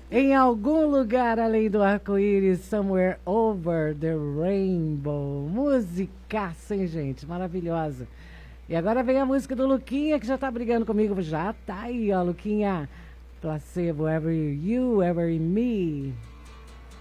Em algum lugar além do arco-íris, somewhere over the rainbow. Musicaça, hein, gente? Maravilhosa. E agora vem a música do Luquinha, que já tá brigando comigo. Já tá aí, ó, Luquinha. Placebo, Ever You, Ever Me.